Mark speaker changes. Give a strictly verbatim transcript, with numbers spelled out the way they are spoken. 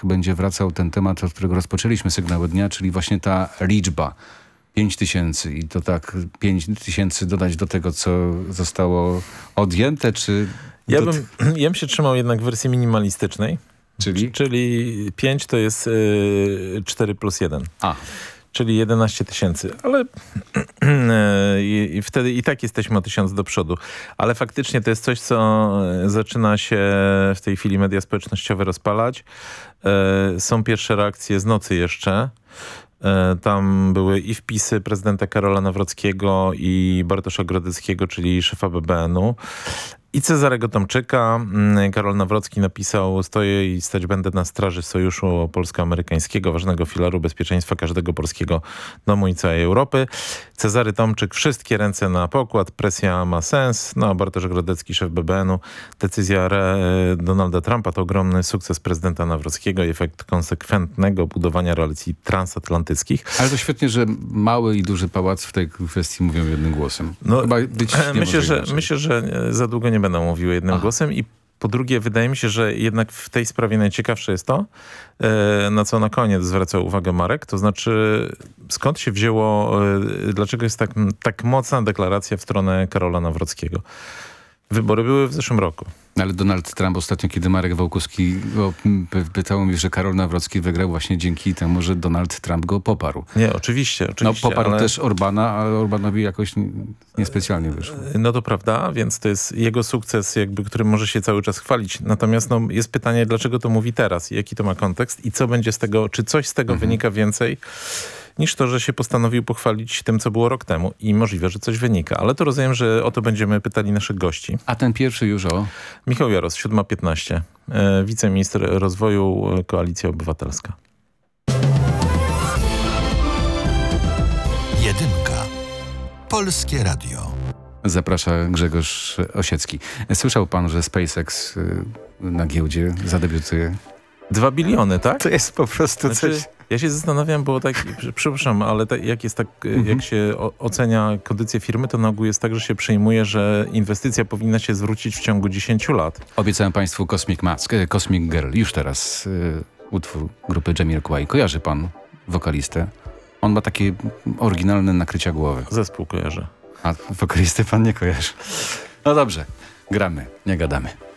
Speaker 1: będzie wracał ten temat, od którego rozpoczęliśmy Sygnały Dnia, czyli właśnie ta liczba. pięć tysięcy i to tak pięć tysięcy dodać do tego, co zostało odjęte, czy...
Speaker 2: Ja
Speaker 1: do...
Speaker 2: bym, ja bym się trzymał jednak wersji minimalistycznej.
Speaker 1: Czyli?
Speaker 2: Czyli pięć to jest yy, cztery plus jeden.
Speaker 1: A.
Speaker 2: Czyli jedenaście tysięcy, ale i, i wtedy i tak jesteśmy o tysiąc do przodu. Ale faktycznie to jest coś, co zaczyna się w tej chwili media społecznościowe rozpalać. E, są pierwsze reakcje z nocy jeszcze. E, tam były i wpisy prezydenta Karola Nawrockiego i Bartosza Grodeckiego, czyli szefa B B N u. I Cezarego Tomczyka. Karol Nawrocki napisał: stoję i stać będę na straży sojuszu polsko-amerykańskiego, ważnego filaru bezpieczeństwa każdego polskiego domu i całej Europy. Cezary Tomczyk: wszystkie ręce na pokład, presja ma sens. No a Bartosz Grodecki, szef B B N u: decyzja Donalda Trumpa to ogromny sukces prezydenta Nawrockiego i efekt konsekwentnego budowania relacji transatlantyckich.
Speaker 1: Ale to świetnie, że mały i duży pałac w tej kwestii mówią jednym głosem.
Speaker 2: No,
Speaker 1: Chyba być nie
Speaker 2: myślę, że,
Speaker 1: inaczej.
Speaker 2: myślę, że za długo nie będą mówiły jednym
Speaker 1: Aha.
Speaker 2: głosem i po drugie, wydaje mi się, że jednak w tej sprawie najciekawsze jest to, na co na koniec zwracał uwagę Marek, to znaczy skąd się wzięło, dlaczego jest tak, tak mocna deklaracja w stronę Karola Nawrockiego. Wybory były w zeszłym roku.
Speaker 1: Ale Donald Trump ostatnio, kiedy Marek Wałkuski o, pytał mi, że Karol Nawrocki wygrał właśnie dzięki temu, że Donald Trump go poparł.
Speaker 2: Nie, oczywiście. oczywiście
Speaker 1: no poparł
Speaker 2: ale...
Speaker 1: też Orbana, ale Orbanowi jakoś niespecjalnie wyszło.
Speaker 2: No to prawda, więc to jest jego sukces, jakby, którym może się cały czas chwalić. Natomiast no, jest pytanie, dlaczego to mówi teraz? Jaki to ma kontekst? I co będzie z tego? Czy coś z tego mhm. wynika więcej niż to, że się postanowił pochwalić tym, co było rok temu i możliwe, że coś wynika. Ale to rozumiem, że o to będziemy pytali naszych gości.
Speaker 1: A ten pierwszy już o?
Speaker 2: Michał Jaros, siódma piętnaście, e, wiceminister rozwoju, Koalicja Obywatelska.
Speaker 3: Jedynka. Polskie Radio.
Speaker 1: Zaprasza Grzegorz Osiecki. Słyszał pan, że SpaceX na giełdzie zadebiutuje?
Speaker 2: Dwa biliony, tak?
Speaker 1: To jest po prostu
Speaker 2: znaczy,
Speaker 1: coś...
Speaker 2: Ja się zastanawiam, bo tak, przepraszam, ale tak, jak jest tak, mhm. jak się o, ocenia kondycję firmy, to na ogół jest tak, że się przyjmuje, że inwestycja powinna się zwrócić w ciągu dziesięciu lat.
Speaker 1: Obiecałem państwu Cosmic Mask, Cosmic Girl. Już teraz y, utwór grupy Jamiroquai. Kojarzy pan wokalistę? On ma takie oryginalne nakrycia głowy.
Speaker 2: Zespół kojarzy.
Speaker 1: A wokalistę pan nie kojarzy. No dobrze, gramy, nie gadamy.